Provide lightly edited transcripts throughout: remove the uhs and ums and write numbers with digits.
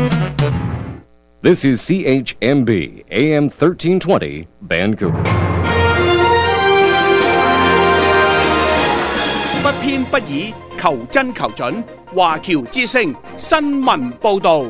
This is CHMB AM 1320 Vancouver。 不偏不倚，求真求準。華僑之聲新聞報導。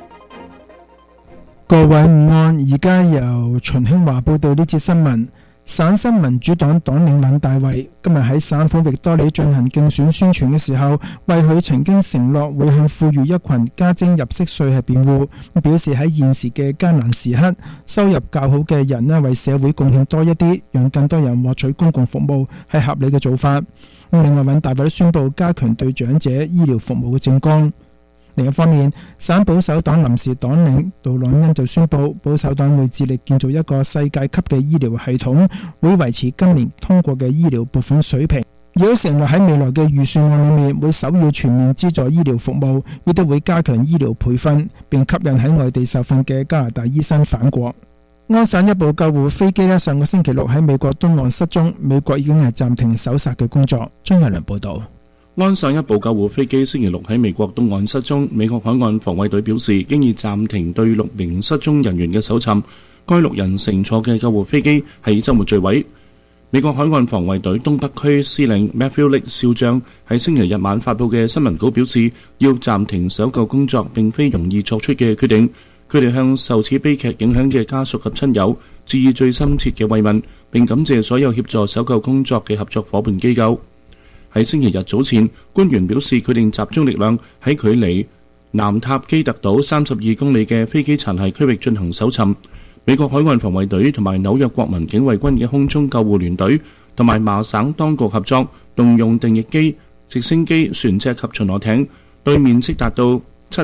各位午安，而家由秦興華報道呢節新聞。省新民主黨黨領尹大維今日喺省府域多里進行競選宣傳嘅時候，為佢曾經承諾會向富裕一群加徵入息稅係辯護，表示喺現時嘅艱難時刻，收入較好嘅人為社會貢獻多一啲，讓更多人獲取公共服務係合理嘅做法。另外，尹大維都宣布加強對長者醫療服務嘅政綱。另一方面，省保守黨臨時黨領杜朗恩就宣布，保守黨會致力建造一個世界級嘅醫療系統，會維持今年通過嘅醫療撥款水平，亦都承諾喺未來嘅預算案裏面會首要全面資助醫療服務，亦都會加強醫療培訓，並吸引喺外地受訓嘅加拿大醫生返國。安省一部救護飛機上個星期六喺美國東岸失蹤，美國已經係暫停搜查嘅工作。張日良報導。 安省一部救護飛機星期六喺美國東岸失蹤，美國海岸防衛隊表示，經已暫停對6名失蹤人員嘅搜尋。該6人乘坐嘅救護飛機喺週末墜毀。美國海岸防衛隊東北區司令 Matthew Lick 少將喺星期日晚發布嘅新聞稿表示，要暫停搜救工作並非容易作出嘅決定。佢哋向受此悲劇影響嘅家屬及親友致以最深切嘅慰問，並感謝所有協助搜救工作嘅合作夥伴機構。喺星期日早前，官員表示決定集中力量喺距離南塔基特島32公里嘅飛機殘骸區域進行搜尋。美國海岸防衛隊同埋紐約國民警衛軍嘅空中救護聯隊同埋麻省當局合作，動用定翼機、直升機、船隻及巡邏艇，對面積達到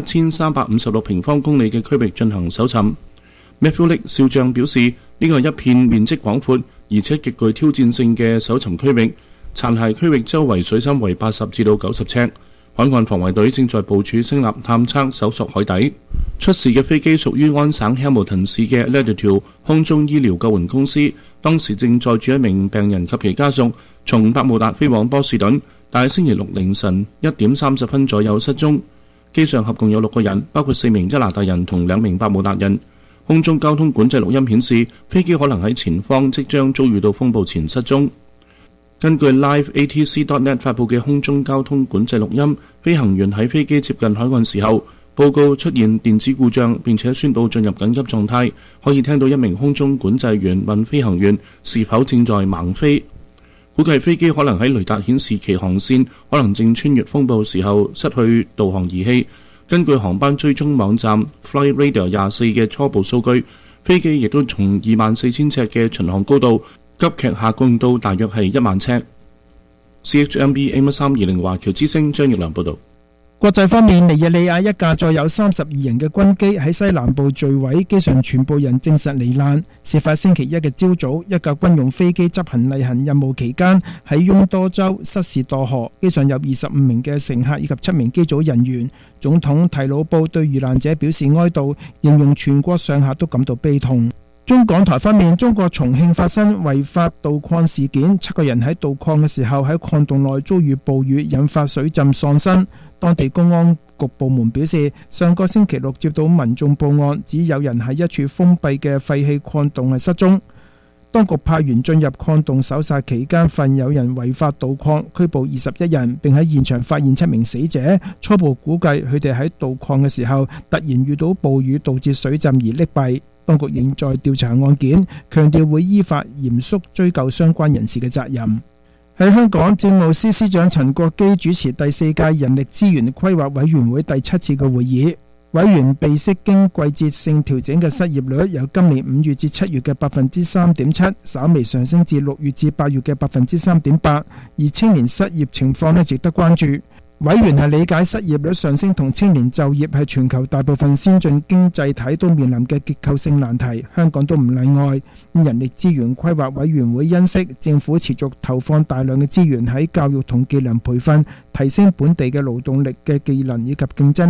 7356平方公里嘅區域進行搜尋。Matthew Lick 少將表示，呢個係一片面積廣闊而且極具挑戰性嘅搜尋區域。殘骸區域周圍水深為80至到90尺，海岸防衛隊正在部署聲納探測搜索海底。出事嘅飛機屬於安省 Hamilton 市嘅 Latitude 空中醫療救援公司，當時正載住一名病人及其家屬從百慕達飛往波士頓，但係星期六凌晨1點30分左右失蹤。機上合共有6個人，包括4名加拿大人同2名百慕達人。空中交通管制錄音顯示，飛機可能喺前方即將遭遇到風暴前失蹤。根據 LiveATC.net 發布嘅空中交通管制錄音，飛行員喺飛機接近海岸時候，報告出現電子故障，並且宣布進入緊急狀態。可以聽到一名空中管制員問飛行員是否正在盲飛。估計飛機可能喺雷達顯示其航線可能正穿越風暴時候失去導航儀器。根據航班追蹤網站 Flightradar24 嘅初步數據，飛機亦都從24,000尺嘅巡航高度急劇下降到大約係1萬尺。CHMB AM320 華僑之聲張奕良報導。 國際方面，尼日利亞一架載有32人嘅軍機喺西南部墜毀，機上全部人證實罹難。事發星期一嘅朝早，一架軍用飛機執行例行任務期間喺翁多州失事墮河，機上有25名嘅乘客以及7名機組人員。總統提魯布對遇難者表示哀悼，形容全國上下都感到悲痛。中港台方面，中國重慶發生違法盜礦事件，7個人喺盜礦嘅時候喺礦洞內遭遇暴雨，引發水浸喪生。當地公安局部門表示，上個星期六接到民眾報案，指有人喺一處封閉嘅廢棄礦洞係失蹤。當局派員進入礦洞搜查期間，發現有人違法盜礦，拘捕21人，並喺現場發現7名死者。初步估計佢哋喺盜礦嘅時候突然遇到暴雨，導致水浸而溺斃。當局仍在調查案件，強調會依法嚴肅追究相關人士嘅責任。喺香港，政務司司長陳國基主持第4屆人力資源規劃委員會第7次嘅會議。委員備悉經季節性調整嘅失業率由今年5月至7月嘅 3.7%， 稍微上升至6月至8月嘅 3.8%， 而青年失業情況值得關注。委員係理解失業率上升同青年就業係全球大部分先進經濟體都面臨嘅結構性難題，香港都唔例外。人力資源規劃委員會欣悉，政府持續投放大量嘅資源喺教育同技能培訓，提升本地嘅勞動力嘅技能以及競爭力。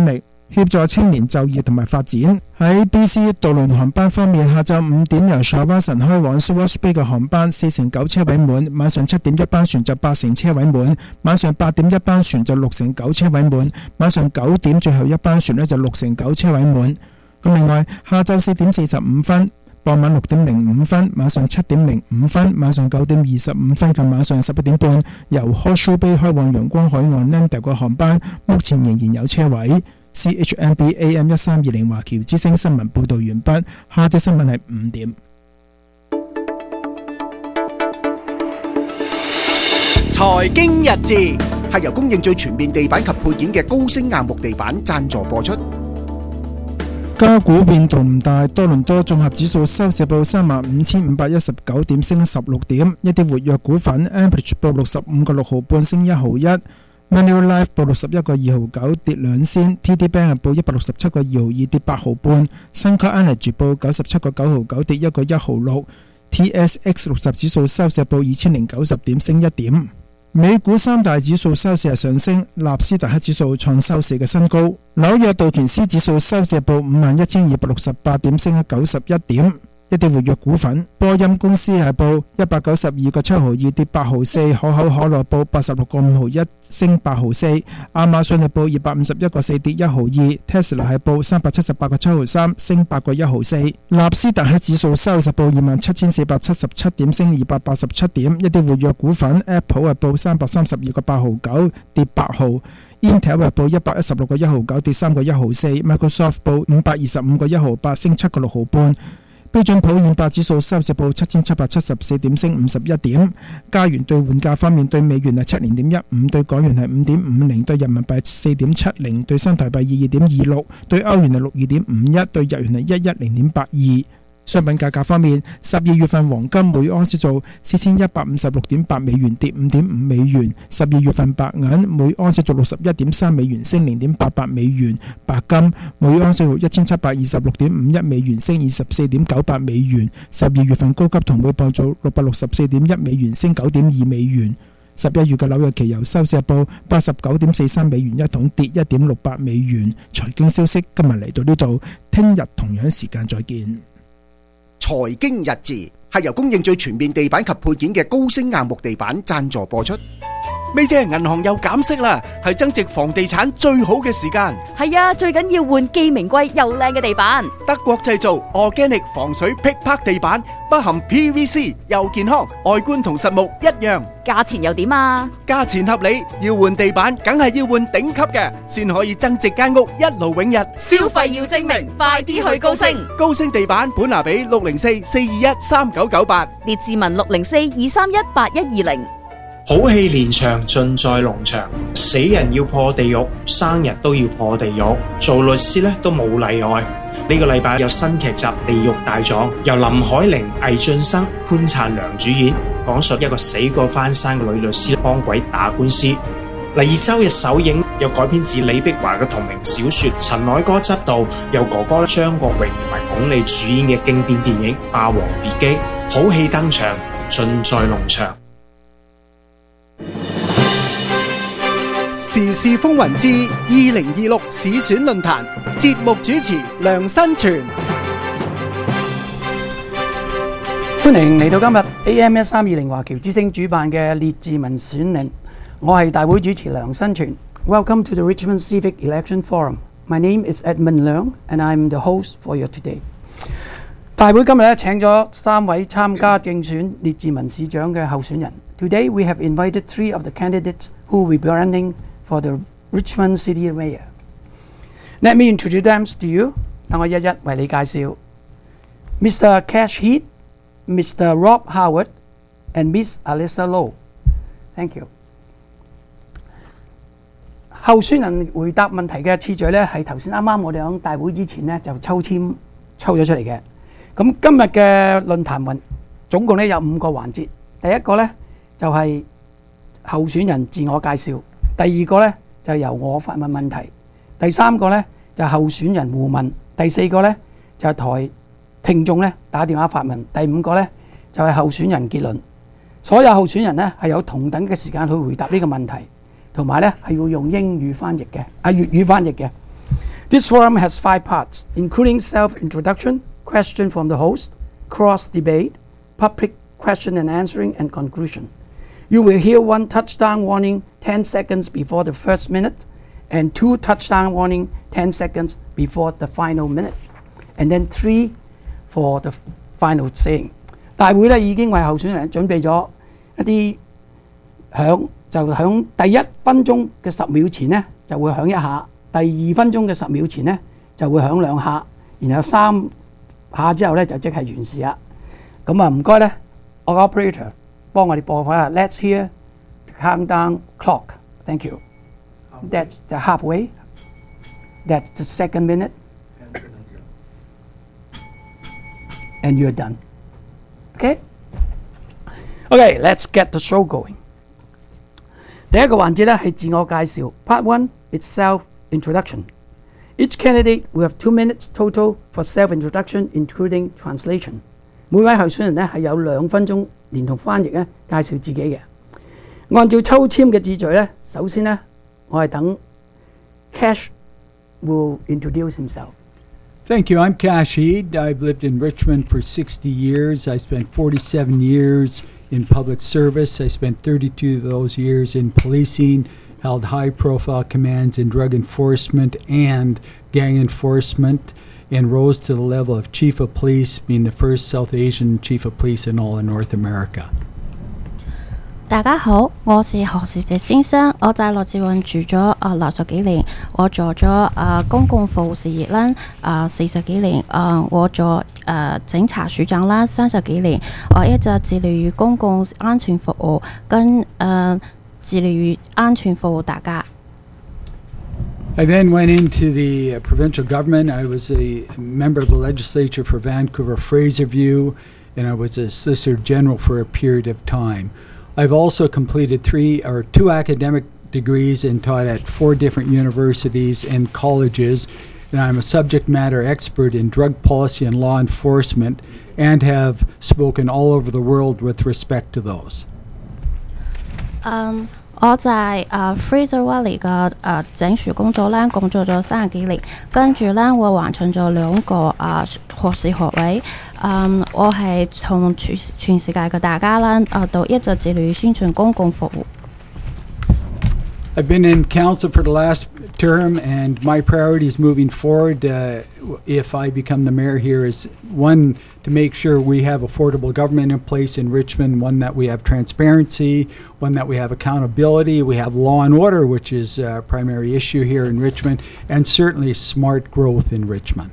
協助青年就業同埋發展。喺 BC 渡輪航班方面，下晝5點由 Shawson 開往 Swartz Bay 嘅航班4成9車位滿，晚上7點一班船就8成車位滿，晚上8點一班船就6成9車位滿，晚上9點最後一班船就6成9車位滿。咁另外，下晝4點45分、傍晚6點05分、晚上7點05分、晚上9點25分及晚上11點半，由 Horseshoe Bay 開往陽光海岸 Nandel 嘅航班，目前仍然有車位。CHMB AM 1320華僑之聲新聞報導完畢，下隻新聞係5點。 財經日誌係由供應最全面地板及配件嘅高升硬木地板贊助播出。 交股變動唔大，多倫多綜合指數收市報35,519點，升16點。一啲活躍股份 Amperage 報65個6毫半，升1毫1。Manulife 報61個2毫9，跌2仙。TD Bank 報167個2毫2，跌8毫半。Suncor Energy 報97個9毫9，跌1個1毫6。TSX 60指數收市報2090點，升1點。美股三大指數收市係上升，納斯達克指數創收市嘅新高。紐約道瓊斯指數收市報51,268點，升91點。一啲活躍股份，波音公司係報192個7毫2，跌8毫4；可口可樂報86個5毫1，升8毫4；亞馬遜係報251個4，跌1毫2；Tesla 係報378個7毫3，升8個1毫4。納斯達克指數收市報27,477點，升287點。一啲活躍股份 ，Apple 係報332個8毫9，跌8毫；Intel 係報116個1毫9，跌3個1毫4；Microsoft 報525個1毫8，升7個6毫半。標準普爾500指數收市報7,774點，升51點。加元兌換價方面，對美元係70.15，對港元係5.50，對人民幣4.70，對新台幣22.26，對歐元係62.51，對日元係110.82。商品價格方面，12月份黃金每盎司做4156.8美元，跌5.5美元；12月份白銀每盎司做61.3美元，升0.88美元；白金每盎司做1726.51美元，升24.98美元；12月份高級銅每磅做664.1美元，升9.2美元。11月嘅紐約期油收市報89.43美元一桶，跌1.68美元。財經消息今日嚟到呢度，聽日同樣時間再見。 財經日誌係由供應最全面地板及配件嘅高升硬木地板贊助播出。 咪姐，銀行又減息啦，係增值房地產最好嘅時間。 係啊，最緊要換既名貴又靚嘅地板。 德國製造 Organic 防水劈拍地板，不含 PVC， 又健康，外觀同實木一樣。 價錢又點啊？ 價錢合理，要換地板梗係要換頂級嘅，先可以增值間屋一勞永逸。 消費要精明，快啲去高升。 高升地板本拿比604-421-3998， 列治文604-231-8120。 好戲連場盡在農場，死人要破地獄，生人都要破地獄，做律師咧都冇例外。呢個禮拜有新劇集《地獄大狀》，由林海玲、魏俊生、潘燦良主演，講述一個死過翻生嘅女律師幫鬼打官司。嚟二周日首映，又改編自李碧華嘅同名小說，陳凱歌執導，由哥哥張國榮同埋鞏俐主演嘅經典電影《霸王別姬》，好戲登場，盡在農場。 時事風雲之2026市選論壇，節目主持梁新全。 歡迎嚟到今日 AM 1320華僑之聲主辦嘅列治文選論，我係大會主持梁新全。Welcome to the Richmond Civic Election Forum. My name is Edmund Leung, and I'm the host for you today. 大會今日咧請咗3位參加競選列治文市長嘅候選人。Today we have invited 3 of the candidates who will be running for the Richmond City Mayor. Let me introduce them to you. 等我一一為你介紹。Mr. Cash Heath, Mr. Rob Howard, and Miss Alyssa Low. Thank you. 候選人回答問題嘅次序咧，係頭先啱我哋喺大會之前咧就抽籤抽咗出嚟嘅。咁今日嘅論壇總共咧有5個環節。第一個咧就係候選人自我介紹，第二個咧就由我發問問題，第三個咧就候選人互問，第四個咧就係台聽眾咧打電話發問，第5個咧就係候選人結論。所有候選人咧係有同等嘅時間去回答呢個問題，同埋咧係要用英語翻譯嘅，粵語翻譯嘅。 This forum has 5 parts, including self-introduction, question from the host, cross-debate, public question and answering, and conclusion. You will hear 1 touchdown warning 10 seconds before the first minute, and 2 touchdown warning 10 seconds before the final minute, and then 3 for the final saying. 大會咧已經為候選人準備咗一啲響，就響第1分鐘嘅10秒前呢，就會響一下，第2分鐘嘅10秒前呢，就會響2下，然後3下之後呢，就即係完事啦。咁啊唔該呢，我個 operator 幫我哋播放下 Let's hear the countdown clock. Thank you. That's the halfway. That's the second minute. And you're done. Okay? Okay, let's get the show going. 第一個環節咧係自我介紹 Part 1 is self-introduction. Each candidate will have 2 minutes total for self-introduction, including translation. 每位候選人咧係有2分鐘，連同翻譯咧介紹自己嘅。按照抽籤嘅秩序咧，首先咧我係等 Cash will introduce himself. Thank you. I'm Cash Heed. I've lived in Richmond for 60 years. I spent 47 years in public service. I spent 32 of those years in policing, held high-profile commands in drug enforcement and gang enforcement, and rose to the level of Chief of Police, being the first South Asian Chief of Police in all of North America. 大家好，我是何時迪先生，我在羅志運住咗60幾年，我做咗公共服務事業啦40幾年，我做警察署長啦30幾年，我一直致力於公共安全服務，跟致力於安全服務大家。 I then went into the provincial government. I was a member of the legislature for Vancouver Fraserview, and I was a Solicitor General for a period of time. I've also completed 2 academic degrees and taught at 4 different universities and colleges, and I'm a subject matter expert in drug policy and law enforcement and have spoken all over the world with respect to those. 我在Fraser Valley 嘅警署工作咧，工作咗30幾年，跟住咧我完成咗2個學士學位。我係從全世界嘅大家啦，到一直致力於宣傳公共服務。 I've been in council for the last term, and my priorities moving forward, if I become the mayor here, is 1, to make sure we have affordable government in place in Richmond, 1, that we have transparency, 1, that we have accountability, we have law and order, which is a primary issue here in Richmond, and certainly smart growth in Richmond.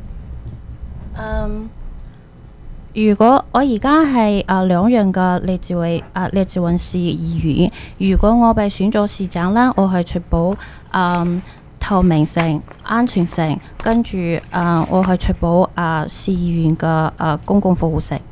如果我而家係兩樣嘅列治運市議員，如果我被選做市長啦，我係確保透明性、安全性，跟住我係確保市議員嘅公共服務性。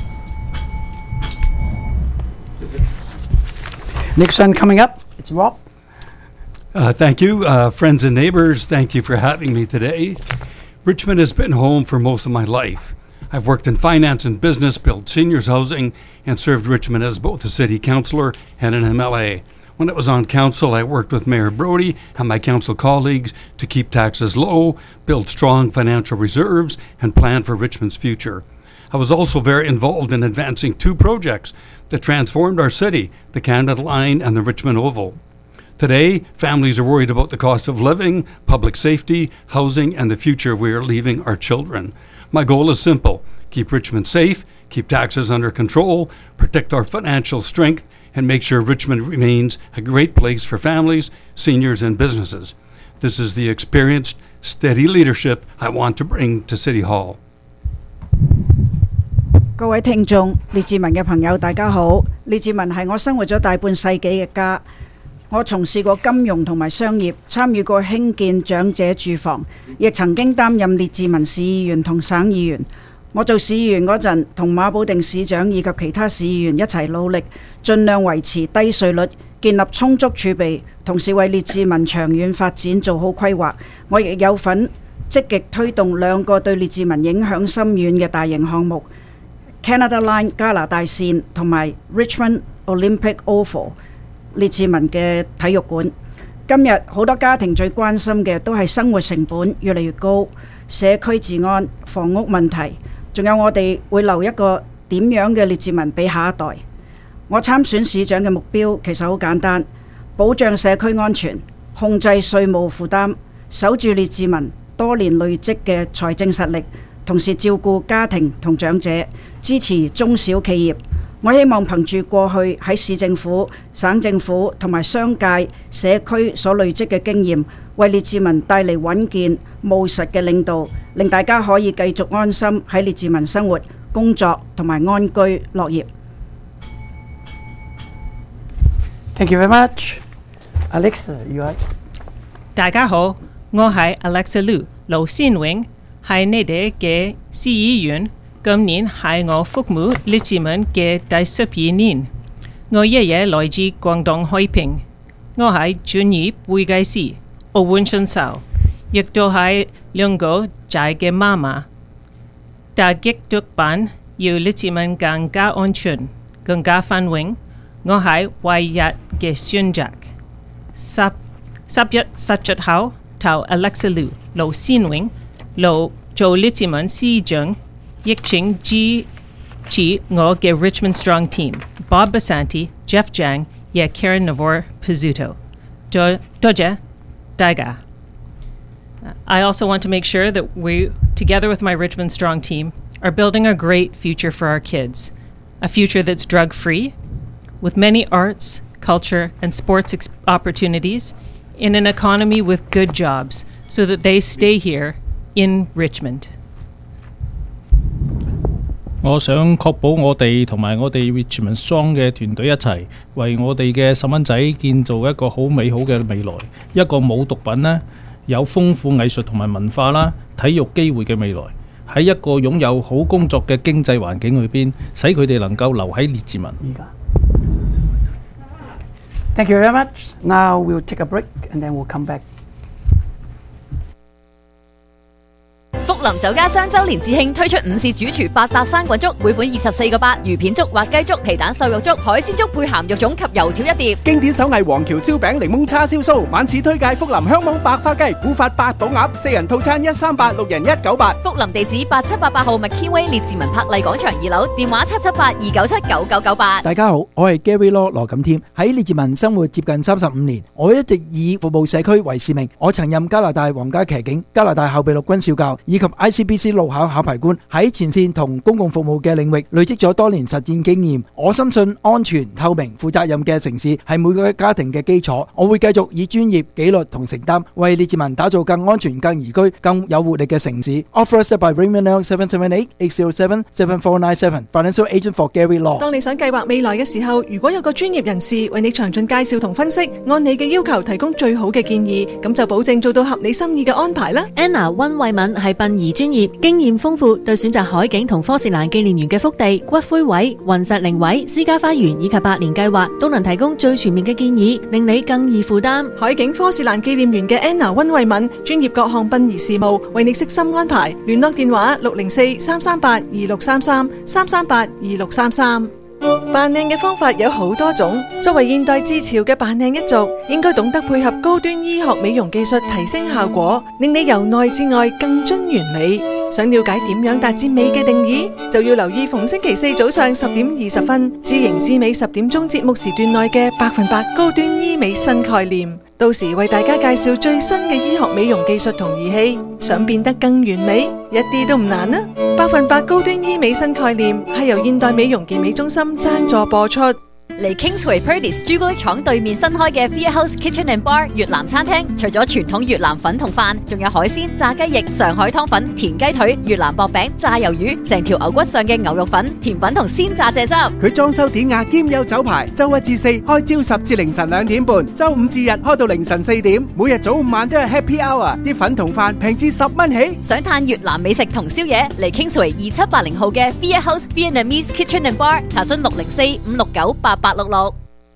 Next one coming up, it's Rob. Thank you, friends and neighbors. Thank you for having me today. Richmond has been home for most of my life. I've worked in finance and business, built seniors housing, and served Richmond as both a city councillor and an MLA. When I was on council, I worked with Mayor Brody and my council colleagues to keep taxes low, build strong financial reserves, and plan for Richmond's future. I was also very involved in advancing 2 projects that transformed our city, the Canada Line and the Richmond Oval. Today, families are worried about the cost of living, public safety, housing, and the future we are leaving our children. My goal is simple: keep Richmond safe, keep taxes under control, protect our financial strength, and make sure Richmond remains a great place for families, seniors, and businesses. This is the experienced, steady leadership I want to bring to City Hall. 各位聽眾，列治文嘅朋友，大家好。列治文係我生活咗大半世紀嘅家。我從事過金融同埋商業，參與過興建長者住房，亦曾經擔任列治文市議員同省議員。我做市議員嗰陣，同馬保定市長以及其他市議員一齊努力，盡量維持低稅率，建立充足儲備，同時為列治文長遠發展做好規劃。我亦有份積極推動2個對列治文影響深遠嘅大型項目 ：Canada Line 加拿大線同埋 Richmond Olympic Oval 列治文嘅體育館。 今日好多家庭最關心嘅都係生活成本越嚟越高、社區治安、房屋問題，仲有我哋會留一個點樣嘅列治文俾下一代。我參選市長嘅目標其實好簡單，保障社區安全，控制稅務負擔，守住列治文多年累積嘅財政實力，同時照顧家庭同長者，支持中小企業。我希望憑住過去喺市政府、省政府同埋商界、社區所累積嘅經驗，為列治文帶嚟穩健、務實嘅領導，令大家可以繼續安心喺列治文生活、工作同埋安居樂業。 Thank you very much. Alexa, you are. 大家好，我係 Alexa Lu 盧先永，係你哋嘅市議員。今年係我服務列治文嘅第12年。我爺爺來自廣東海平，我係專業會計師，澳門信手，亦都係兩個仔嘅媽媽。打擊毒品要列治文更加安全、更加繁榮，我係唯一嘅選擇。1117號投 Alexa Lu 盧先永盧做列治文市長。亦請支持我嘅 Richmond Strong Team Bob Basanti, Jeff Jang และ Karen Navor Pizzuto. 多謝大家。I also want to make sure that we, together with my Richmond Strong Team, are building a great future for our kids. A future that's drug-free, with many arts, culture, and sports opportunities, in an economy with good jobs, so that they stay here in Richmond. 我想確保我哋同埋我哋 Richmond Strong 嘅團隊一齊，為我哋嘅細蚊仔建造一個好美好嘅未來，一個冇毒品啦，有豐富藝術同埋文化啦，體育機會嘅未來，喺一個擁有好工作嘅經濟環境裏邊，使佢哋能夠留喺列治文。 Thank you very much. Now we'll take a break and then we'll come back. 福林酒家雙週年節慶推出午市主廚百搭生滾粥，每款24個8，魚片粥、滑雞粥、皮蛋瘦肉粥、海鮮粥配鹹肉粽及油條一碟。 經典手藝黃橋燒餅、檸檬叉燒酥，晚市推介福林香網白花雞、古法八寶鴨，4人套餐138，6人198。 福林地址8788號 McKean Way 列治文柏麗廣場2樓，電話778-297-9998。 大家好，我係 Gary Law 羅錦添，喺列治文生活接近35年，我一直以服務社區為使命。我曾任加拿大皇家騎警、加拿大後備陸軍少校以及 ICBC 路考考牌官，喺前線同公共服務嘅領域累積咗多年實戰經驗。我深信安全、透明、負責任嘅城市係每個家庭嘅基礎。我會繼續以專業、紀律同承擔，為列治文打造更安全、更宜居、更有活力嘅城市。Authorized by Raymond L 778-807-7497 Financial Agent for Gary Law。 當你想計劃未來嘅時候，如果有個專業人士為你詳盡介紹同分析，按你嘅要求提供最好嘅建議，咁就保證做到合你心意嘅安排啦。 Anna 溫慧敏係殯儀專業，經驗豐富，對選擇海景同科士蘭紀念園嘅福地、骨灰位、雲石靈位、私家花園以及百年計劃，都能提供最全面嘅建議，令你更易負擔。 海景科士蘭紀念園嘅 Anna 溫慧敏，專業各項殯儀事務，為你悉心安排。聯絡電話604-338-2633 扮靚嘅方法有好多種，作為現代至潮嘅扮靚一族，應該懂得配合高端醫學美容技術提升效果，令你由內至外更臻完美。想了解點樣達至美嘅定義，就要留意逢星期四早上10點20分，知型知美10點鐘節目時段內嘅100%高端醫美新概念。到時為大家介紹最新嘅醫學美容技術同儀器，想變得更完美，一啲都唔難啊！100%高端醫美新概念係由現代美容健美中心贊助播出。 嚟 Kingsway Purdy's 朱古力廠對面新開嘅 Fear House Kitchen and Bar 越南餐廳，除咗傳統越南粉同飯，仲有海鮮、炸雞翼、上海湯粉、田雞腿、越南薄餅、炸魷魚，成條牛骨上嘅牛肉粉、甜品同鮮榨蔗汁。 佢裝修典雅兼有酒牌，周1至4開朝10至凌晨2點半，周5至日開到凌晨4點，每日早午晚都係 Happy Hour， 啲粉同飯平至10蚊起。 想嘆越南美食同宵夜，嚟 Kingsway 2780號嘅 Fear House Vietnamese Kitchen and Bar， 查詢604-569-8866。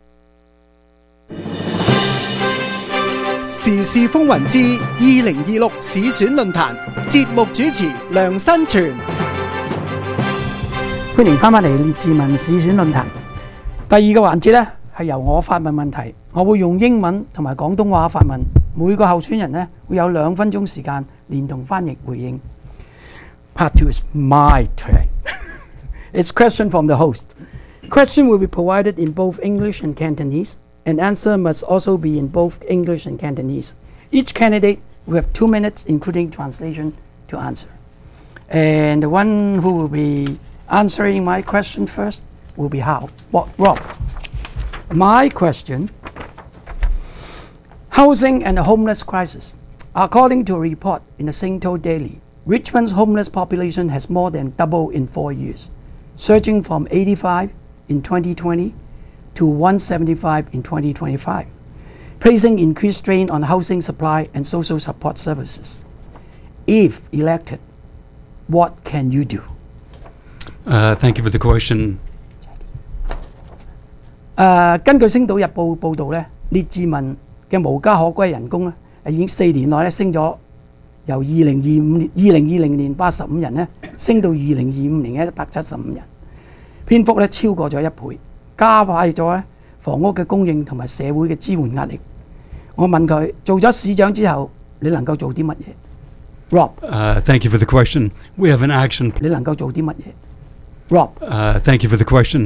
時事風雲之2026市選論壇，節目主持梁新全。 歡迎翻返嚟列治文市選論壇。第二個環節呢， 係由我發問問題，我會用英文同埋廣東話發問，每個候選人呢會有2分鐘時間，連同翻譯回應。Part 2 is my turn. It's question from the host. Question will be provided in both English and Cantonese, and answer must also be in both English and Cantonese. Each candidate will have 2 minutes, including translation, to answer. And the one who will be answering my question first will be Rob. My question: housing and the homeless crisis. According to a report in the St. Told Daily, Richmond's homeless population has more than doubled in 4 years, surging from 85 in 2020 to 175 in 2025, placing increased strain on housing supply and social support services. If elected, what can you do? Thank you for the question. 根據《星島日報》報導咧，列治文嘅無家可歸人工咧，已經4年內咧升咗，由2020年85人咧升到2025年嘅175人，篇幅咧超過咗1倍，加快咗咧房屋嘅供應同埋社會嘅支援壓力。我問佢做咗市長之後，你能夠做啲乜嘢 ？Rob. Thank you for the question. We have an action. 你能夠做啲乜嘢 ？Rob. Thank you for the question.